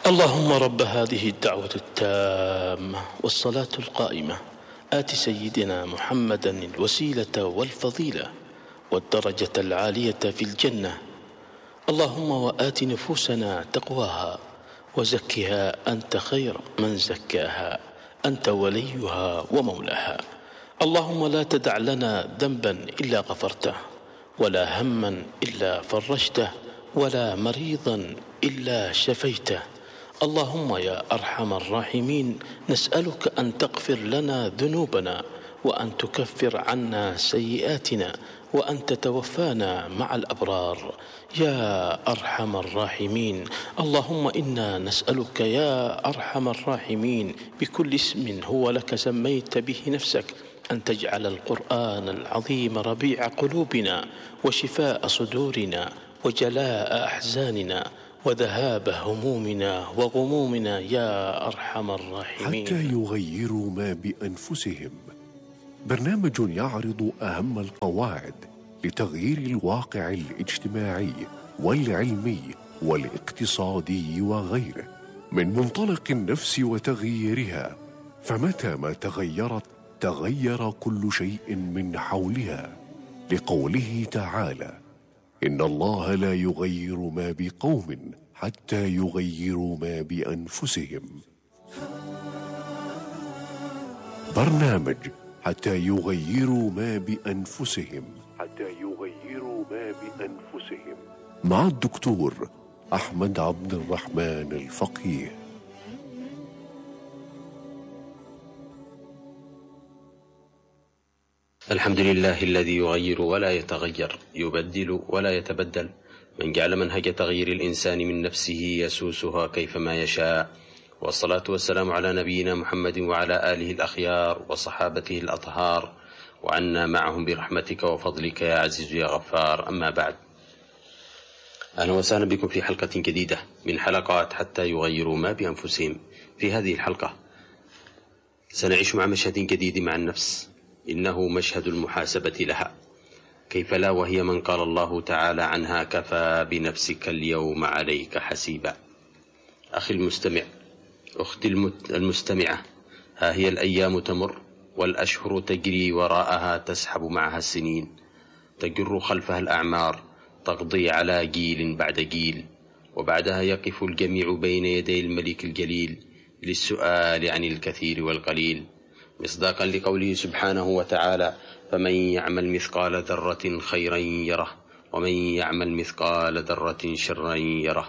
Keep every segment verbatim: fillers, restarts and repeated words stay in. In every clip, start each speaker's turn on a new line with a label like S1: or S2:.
S1: اللهم رب هذه الدعوة التامة والصلاة القائمة آت سيدنا محمدا الوسيلة والفضيلة والدرجة العالية في الجنة. اللهم وآت نفوسنا تقواها وزكها أنت خير من زكاها، أنت وليها ومولاها. اللهم لا تدع لنا ذنبا إلا غفرته، ولا هما إلا فرجته، ولا مريضا إلا شفيته. اللهم يا أرحم الراحمين نسألك أن تغفر لنا ذنوبنا، وأن تكفر عنا سيئاتنا، وأن تتوفانا مع الأبرار يا أرحم الراحمين. اللهم إنا نسألك يا أرحم الراحمين بكل اسم هو لك سميت به نفسك أن تجعل القرآن العظيم ربيع قلوبنا وشفاء صدورنا وجلاء أحزاننا وذهاب همومنا وغمومنا يا أرحم الراحمين.
S2: حتى يغيروا ما بأنفسهم، برنامج يعرض أهم القواعد لتغيير الواقع الاجتماعي والعلمي والاقتصادي وغيره من منطلق النفس وتغييرها، فمتى ما تغيرت تغير كل شيء من حولها، لقوله تعالى: إن الله لا يغير ما بقوم حتى يغيروا ما بأنفسهم. برنامج حتى يغيروا ما بأنفسهم حتى يغيروا ما بأنفسهم مع الدكتور أحمد عبد الرحمن الفقيه.
S3: الحمد لله الذي يغير ولا يتغير، يبدل ولا يتبدل، من جعل منهج تغيير الإنسان من نفسه يسوسها كيفما يشاء. والصلاة والسلام على نبينا محمد وعلى آله الأخيار وصحابته الأطهار، وعنا معهم برحمتك وفضلك يا عزيز يا غفار. أما بعد، أهلا وسهلا بكم في حلقة جديدة من حلقات حتى يغيروا ما بأنفسهم. في هذه الحلقة سنعيش مع مشهد جديد مع النفس، إنه مشهد المحاسبة لها، كيف لا وهي من قال الله تعالى عنها: كفى بنفسك اليوم عليك حسيبا. أخي المستمع، أختي المستمعة، ها هي الأيام تمر والأشهر تجري وراءها، تسحب معها السنين، تجر خلفها الأعمار، تقضي على جيل بعد جيل، وبعدها يقف الجميع بين يدي الملك الجليل للسؤال عن الكثير والقليل، مصداقا لقوله سبحانه وتعالى: فمن يعمل مثقال ذرة خيرا يره، ومن يعمل مثقال ذرة شرا يره.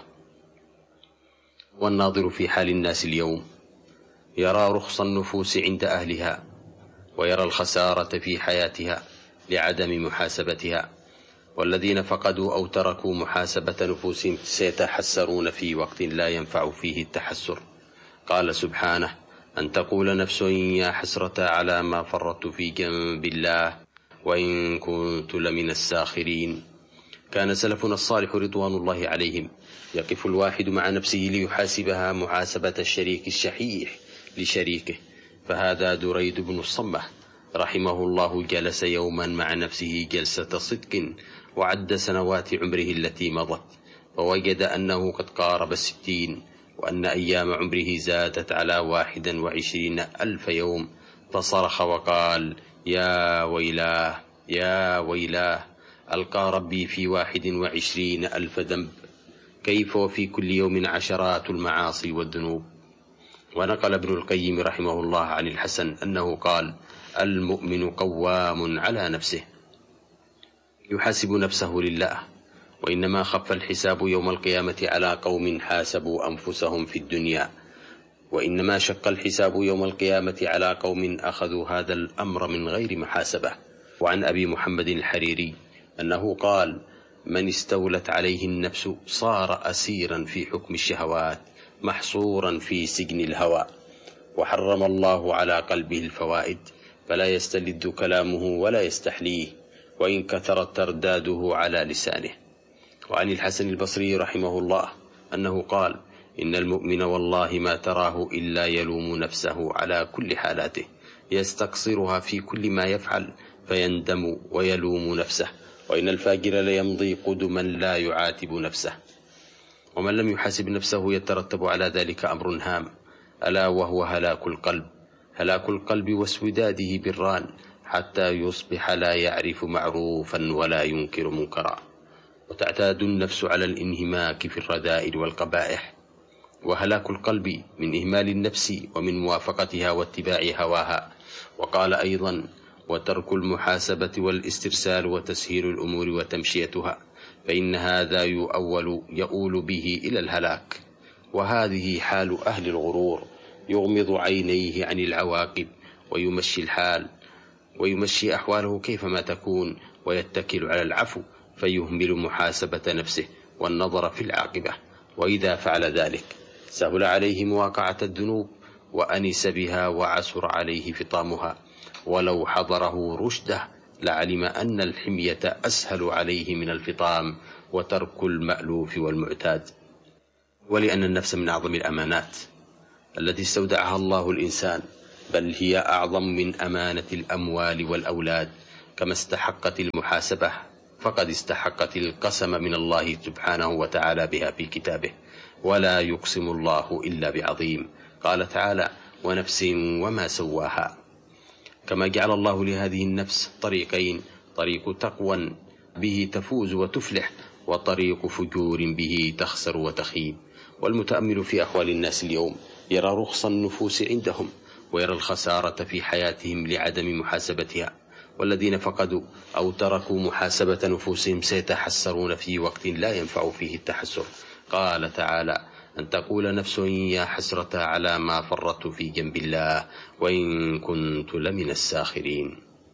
S3: والناظر في حال الناس اليوم يرى رخص النفوس عند أهلها، ويرى الخسارة في حياتها لعدم محاسبتها، والذين فقدوا أو تركوا محاسبة نفوسهم سيتحسرون في وقت لا ينفع فيه التحسر. قال سبحانه: أن تقول نفس يا حسرة على ما فرطت في جنب الله وإن كنت لمن الساخرين. كان سلفنا الصالح رضوان الله عليهم يقف الواحد مع نفسه ليحاسبها محاسبة الشريك الشحيح لشريكه، فهذا دريد بن الصمة رحمه الله جلس يوما مع نفسه جلسة صدق وعد سنوات عمره التي مضت، فوجد أنه قد قارب الستين، وأن أيام عمره زادت على واحد وعشرين ألف يوم، فصرخ وقال: يا ويلاه يا ويلاه، ألقى ربي في واحد وعشرين ألف ذنب، كيف وفي كل يوم عشرات المعاصي والذنوب. ونقل ابن القيم رحمه الله عن الحسن أنه قال: المؤمن قوام على نفسه، يحاسب نفسه لله، وإنما خف الحساب يوم القيامة على قوم حاسبوا أنفسهم في الدنيا، وإنما شق الحساب يوم القيامة على قوم أخذوا هذا الأمر من غير محاسبة. وعن أبي محمد الحريري أنه قال: من استولت عليه النفس صار أسيرا في حكم الشهوات، محصورا في سجن الهوى، وحرم الله على قلبه الفوائد، فلا يستلذ كلامه ولا يستحليه، وإن كثرت ترداده على لسانه. وعن الحسن البصري رحمه الله أنه قال: إن المؤمن والله ما تراه إلا يلوم نفسه على كل حالاته، يستقصرها في كل ما يفعل فيندم ويلوم نفسه، وإن الفاجر ليمضي قدما لا يعاتب نفسه. ومن لم يحاسب نفسه يترتب على ذلك أمر هام، ألا وهو هلاك القلب، هلاك القلب واسوداده بالران حتى يصبح لا يعرف معروفا ولا ينكر منكرا، وتعتاد النفس على الانهماك في الرذائل والقبائح. وهلاك القلب من إهمال النفس ومن موافقتها واتباع هواها. وقال أيضا: وترك المحاسبة والاسترسال وتسهيل الأمور وتمشيتها، فإن هذا يؤول يؤول به إلى الهلاك. وهذه حال أهل الغرور، يغمض عينيه عن العواقب ويمشي الحال ويمشي أحواله كيفما تكون، ويتكل على العفو فيهمل محاسبة نفسه والنظر في العاقبة. وإذا فعل ذلك سهل عليه مواقعة الذنوب وأنس بها وعسر عليه فطامها، ولو حضره رشده لعلم أن الحمية أسهل عليه من الفطام وترك المألوف والمعتاد. ولأن النفس من أعظم الأمانات التي استودعها الله الإنسان، بل هي أعظم من أمانة الأموال والأولاد، كما استحقت المحاسبة فقد استحقت القسم من الله سبحانه وتعالى بها في كتابه: ولا يقسم الله إلا بعظيم. قال تعالى: ونفس وما سواها. كما جعل الله لهذه النفس طريقين: طريق تقوى به تفوز وتفلح، وطريق فجور به تخسر وتخيب. والمتأمل في أحوال الناس اليوم يرى رخص النفوس عندهم، ويرى الخسارة في حياتهم لعدم محاسبتها. والذين فقدوا أو تركوا محاسبة نفوسهم سيتحسرون في وقت لا ينفع فيه التحسر. قال تعالى: أن تقول نفس يا حسرة على ما فرطت في جنب الله وإن كنت لمن الساخرين.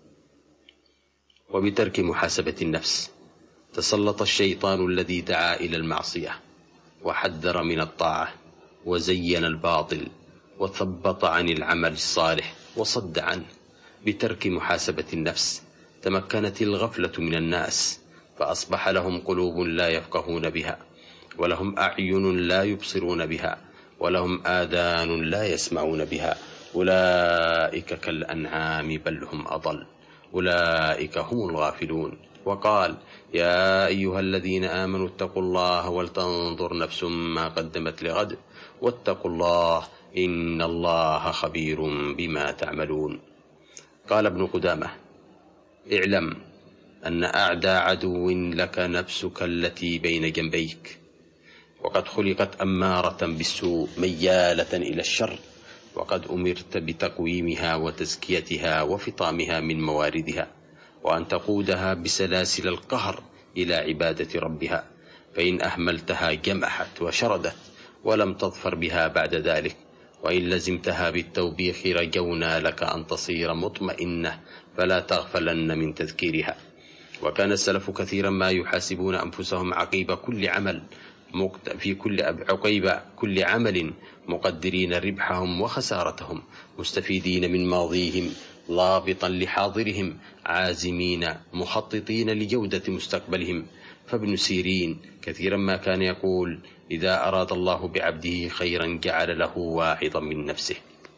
S3: وبترك محاسبة النفس تسلط الشيطان الذي دعا إلى المعصية وحذر من الطاعة وزين الباطل وثبط عن العمل الصالح وصد عنه. بترك محاسبة النفس تمكنت الغفلة من الناس، فأصبح لهم قلوب لا يفقهون بها، ولهم أعين لا يبصرون بها، ولهم آذان لا يسمعون بها. أولئك كالأنعام بل هم أضل، أولئك هم الغافلون. وقال: يا أيها الذين آمنوا اتقوا الله ولتنظر نفس ما قدمت لغد واتقوا الله إن الله خبير بما تعملون. قال ابن قدامة: اعلم أن أعدى عدو لك نفسك التي بين جنبيك، وقد خلقت أمارة بالسوء ميالة إلى الشر، وقد أمرت بتقويمها وتزكيتها وفطامها من مواردها، وأن تقودها بسلاسل القهر إلى عبادة ربها، فإن أهملتها جمحت وشردت ولم تظفر بها بعد ذلك، وإن لزمتها بالتوبيخ رجونا لك أن تصير مطمئنة فلا تغفلن من تذكيرها. وكان السلف كثيرا ما يحاسبون أنفسهم عقيب كل عمل في كل عقيب كل عمل مقدرين ربحهم وخسارتهم، مستفيدين من ماضيهم ضابطا لحاضرهم، عازمين مخططين لجودة مستقبلهم. فابن سيرين كثيرا ما كان يقول: إذا أراد الله بعبده خيرا جعل له واعظا من نفسه.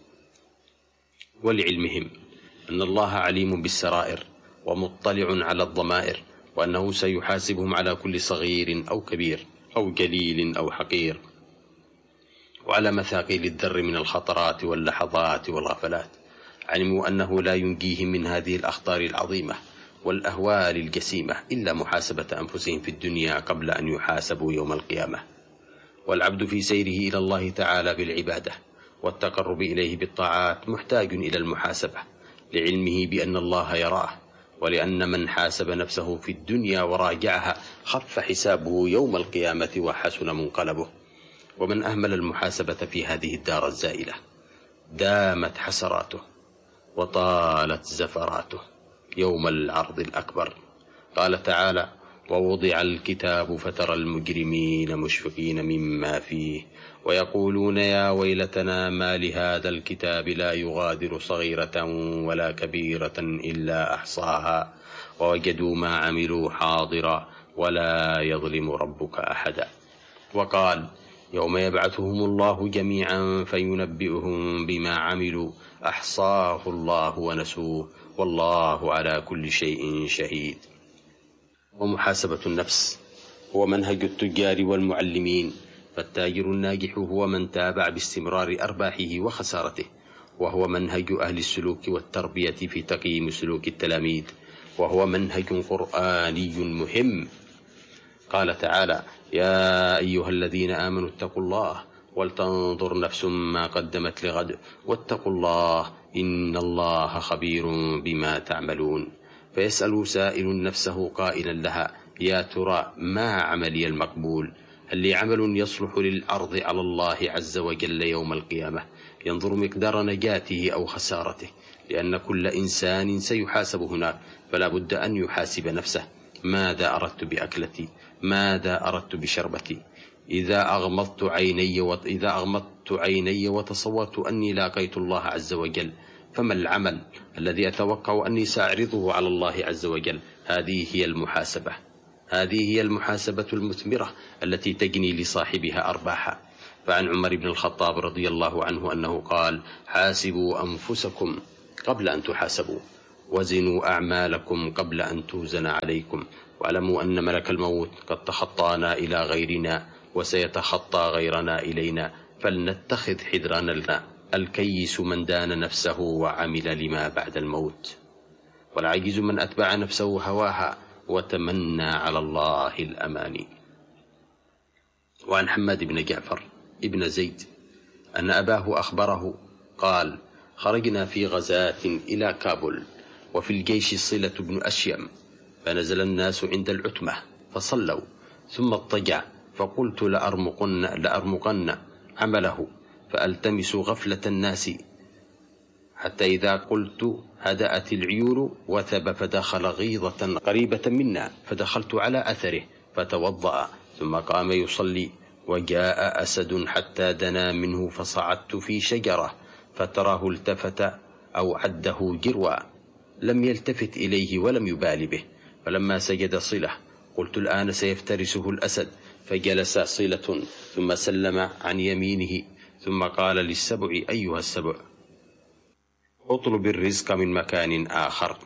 S3: ولعلمهم أن الله عليم بالسرائر ومطلع على الضمائر، وأنه سيحاسبهم على كل صغير أو كبير أو جليل أو حقير، وعلى مثاقيل الذر من الخطرات واللحظات والغفلات. علموا أنه لا ينجيهم من هذه الأخطار العظيمة والأهوال الجسيمة إلا محاسبة أنفسهم في الدنيا قبل أن يحاسبوا يوم القيامة. والعبد في سيره إلى الله تعالى بالعبادة والتقرب إليه بالطاعات محتاج إلى المحاسبة، لعلمه بأن الله يراه، ولأن من حاسب نفسه في الدنيا وراجعها خف حسابه يوم القيامة وحسن منقلبه. ومن أهمل المحاسبة في هذه الدار الزائلة دامت حسراته وطالت زفراته يوم العرض الأكبر. قال تعالى: ووضع الكتاب فترى المجرمين مشفقين مما فيه ويقولون يا ويلتنا ما لهذا الكتاب لا يغادر صغيرة ولا كبيرة إلا أحصاها ووجدوا ما عملوا حاضرا ولا يظلم ربك أحدا. وقال: يوم يبعثهم الله جميعا فينبئهم بما عملوا أحصاه الله ونسوه والله على كل شيء شهيد. ومحاسبة النفس هو منهج التجار والمعلمين فالتاجر الناجح هو من تابع باستمرار أرباحه وخسارته، وهو منهج أهل السلوك والتربية في تقييم سلوك التلاميذ، وهو منهج قرآني مهم. قال تعالى: يا أيها الذين آمنوا اتقوا الله ولتنظر نفس ما قدمت لغد واتقوا الله إن الله خبير بما تعملون. فيسأل سائل نفسه قائلا لها: يا ترى ما عملي المقبول؟ هل لي عمل يصلح للعرض على الله عز وجل يوم القيامة؟ ينظر مقدار نجاته أو خسارته، لأن كل إنسان سيحاسب هناك، فلا بد أن يحاسب نفسه: ماذا أردت بأكلتي؟ ماذا أردت بشربتي؟ إذا أغمضت عيني وت... إذا أغمضت عيني وتصورت أني لاقيت الله عز وجل، فما العمل الذي أتوقع أني سأعرضه على الله عز وجل؟ هذه هي المحاسبة، هذه هي المحاسبة المثمرة التي تجني لصاحبها أرباحا. فعن عمر بن الخطاب رضي الله عنه أنه قال: حاسبوا أنفسكم قبل أن تحاسبوا، وزنوا أعمالكم قبل أن توزن عليكم، واعلموا أن ملك الموت قد تخطانا إلى غيرنا وسيتخطى غيرنا إلينا، فلنتخذ حذرنا لنا. الكيس من دان نفسه وعمل لما بعد الموت، والعاجز من أتبع نفسه هواها وتمنى على الله الأماني. وعن حماد بن جعفر ابن زيد أن أباه أخبره قال: خرجنا في غزاة إلى كابل، وفي الجيش صلة بن أشيم، فنزل الناس عند العتمة فصلوا، ثم اضطجع، فقلت لأرمقن, لأرمقن عمله فألتمس غفلة الناس، حتى إذا قلت هدأت العيون وثب، فدخل غيظة قريبة منا، فدخلت على أثره فتوضأ، ثم قام يصلي، وجاء أسد حتى دنا منه، فصعدت في شجرة فتراه التفت أو عده جروا، لم يلتفت إليه ولم يبال به، فلما سجد صلة قلت الآن سيفترسه الأسد، فجلس صلة ثم سلم عن يمينه، ثم قال للسبع: أيها السبع، اطلب الرزق من مكان آخر.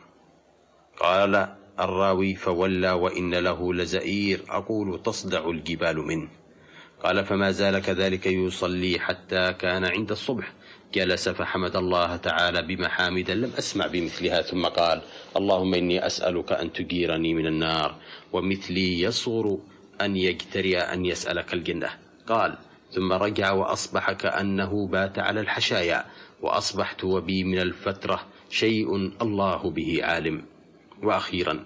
S3: قال الراوي: فولى وإن له لزئير أقول تصدع الجبال منه. قال: فما زال كذلك يصلي حتى كان عند الصبح، جلس فحمد الله تعالى بمحامد لم أسمع بمثلها، ثم قال: اللهم إني أسألك أن تجيرني من النار، ومثلي يصغر أن يجترئ أن يسألك الجنة. قال: ثم رجع وأصبح كأنه بات على الحشايا، وأصبحت وبي من الفترة شيء الله به عالم. وأخيرا،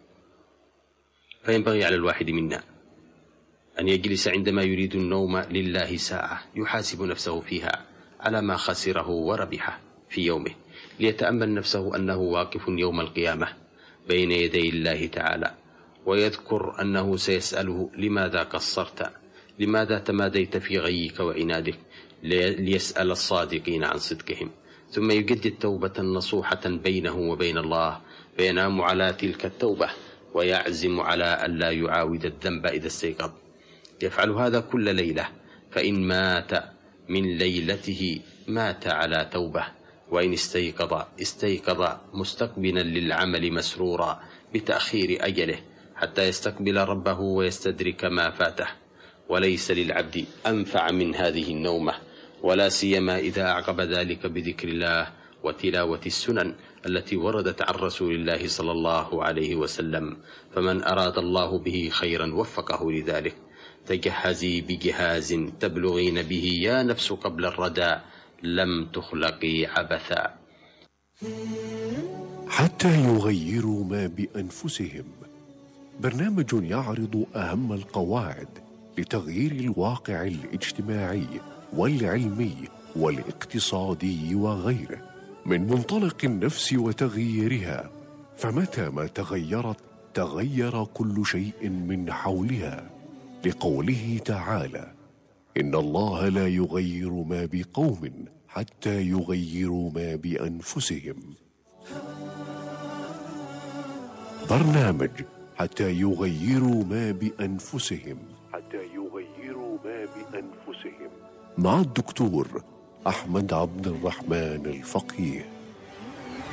S3: فينبغي على الواحد منا أن يجلس عندما يريد النوم لله ساعة يحاسب نفسه فيها على ما خسره وربحه في يومه، ليتأمل نفسه أنه واقف يوم القيامة بين يدي الله تعالى، ويذكر أنه سيسأله: لماذا قصرت؟ لماذا تماديت في غيك وعنادك؟ ليسأل الصادقين عن صدقهم، ثم يجدد توبة نصوحة بينه وبين الله، فينام على تلك التوبة ويعزم على ألا يعاود الذنب إذا استيقظ. يفعل هذا كل ليلة، فإن مات من ليلته مات على توبة، وإن استيقظ استيقظ مستقبلا للعمل مسرورا بتأخير أجله، حتى يستقبل ربه ويستدرك ما فاته. وليس للعبد أنفع من هذه النومة، ولا سيما إذا أعقب ذلك بذكر الله وتلاوة السنن التي وردت عن رسول الله صلى الله عليه وسلم. فمن أراد الله به خيرا وفقه لذلك. تجهزي بجهاز تبلغين به يا نفس قبل الردى، لم تخلقي عبثا.
S2: حتى يغيروا ما بأنفسهم، برنامج يعرض أهم القواعد لتغيير الواقع الاجتماعي والعلمي والاقتصادي وغيره من منطلق النفس وتغييرها، فمتى ما تغيرت تغير كل شيء من حولها، لقوله تعالى: إن الله لا يغير ما بقوم حتى يغيروا ما بأنفسهم. برنامج حتى يغيروا ما بأنفسهم حتى يغيروا ما بأنفسهم مع الدكتور أحمد عبد الرحمن الفقيه.